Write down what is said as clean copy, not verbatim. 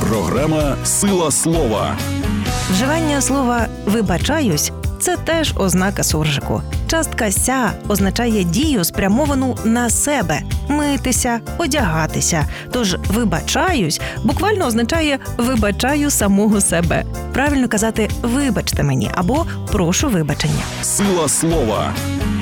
Програма «Сила слова». Вживання слова «вибачаюсь» – це теж ознака суржику. Частка «ся» означає дію, спрямовану на себе – митися, одягатися. Тож «вибачаюсь» буквально означає «вибачаю самого себе». Правильно казати «вибачте мені» або «прошу вибачення». Сила слова.